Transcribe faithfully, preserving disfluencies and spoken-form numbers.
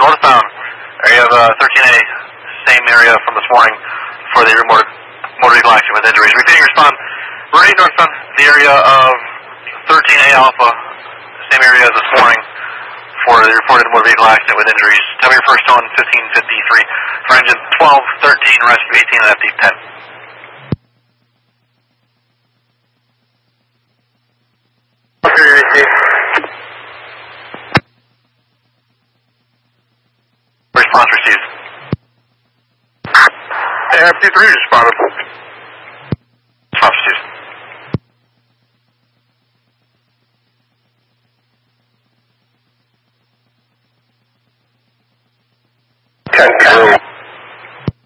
northbound, area of uh, thirteen A, same area from this morning for the motor, motor vehicle accident with injuries. Repeating respond, running northbound, the area of thirteen A Alpha, same area as this morning for the reported motor vehicle accident with injuries. Tell me your first tone, fifteen fifty-three, for engine twelve thirteen, rescue eighteen and F D ten. Response received. F D three responded.